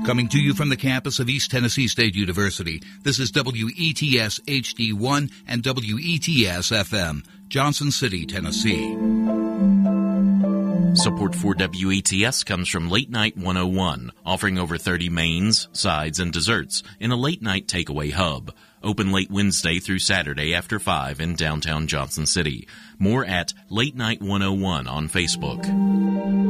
Coming to you from the campus of East Tennessee State University, this is WETS HD1 and WETS FM, Johnson City, Tennessee. Support for WETS comes from Late Night 101, offering over 30 mains, sides, and desserts in a late-night takeaway hub. Open late Wednesday through Saturday after 5 in downtown Johnson City. More at Late Night 101 on Facebook.